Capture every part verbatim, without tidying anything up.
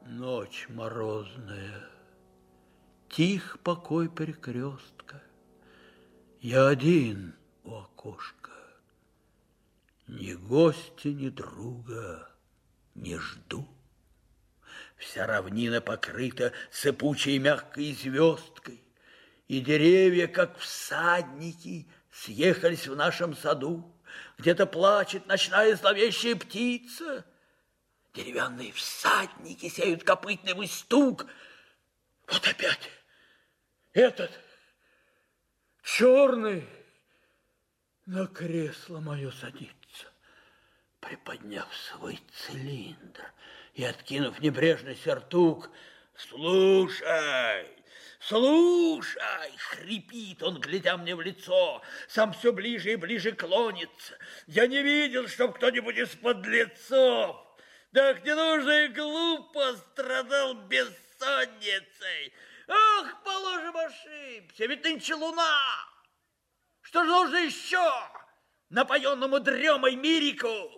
Ночь морозная, тих покой перекрестка. Я один у окошка, ни гостя, ни друга не жду. Вся равнина покрыта сыпучей мягкой звездкой, и деревья, как всадники, съехались в нашем саду. Где-то плачет ночная зловещая птица. Деревянные всадники сеют копытный стук. Вот опять этот черный на кресло мое садится, приподняв свой цилиндр и откинув небрежный сюртук. Слушай, слушай, хрипит он, глядя мне в лицо, сам все ближе и ближе клонится. Я не видел, чтоб кто-нибудь из подлецов так ненужно и глупо страдал бессонницей. Ах, положим, ошибся, ведь нынче луна. Что же нужно еще напоенному дремой Мирику?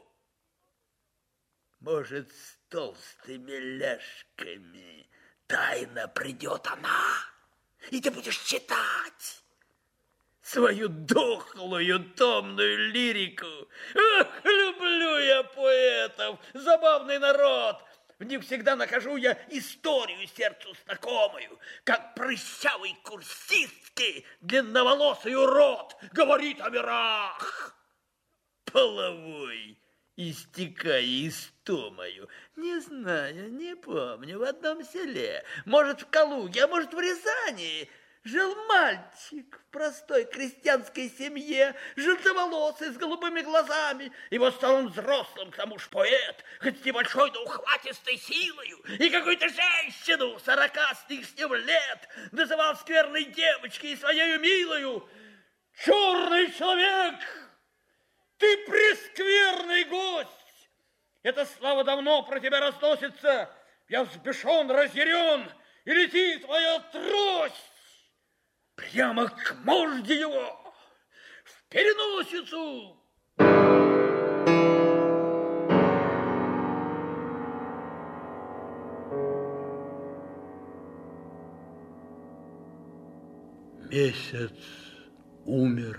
Может, с толстыми ляжками тайно придет она, и ты будешь читать свою дохлую томную лирику. Ах, люблю я поэтов, забавный народ. В них всегда нахожу я историю сердцу знакомую, как прыщавый курсистский длинноволосый урод говорит о мирах. Половой, истекая истомою, не знаю, не помню, в одном селе, может, в Калуге, а может, в Рязани, жил мальчик в простой крестьянской семье, желтоволосый, с голубыми глазами. И вот стал он взрослым, к тому ж поэт, хоть небольшой, но ухватистой силою. И какую-то женщину сорока с лишним лет называл скверной девочкой и своею милою. Черный человек, ты прескверный гость. Эта слава давно про тебя разносится. Я взбешен, разъярен, и летит твоя трость прямо к морде его, в переносицу. Месяц умер,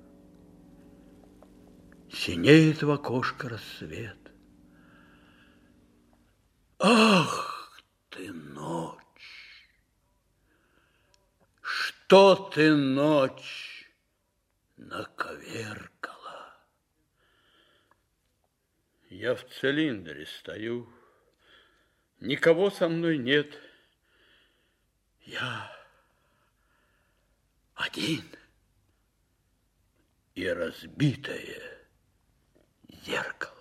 синеет в окошко рассвет. Ах ты, ночь! Что ты, ночь, наковеркала? Я в цилиндре стою, никого со мной нет. Я один, и разбитое зеркало.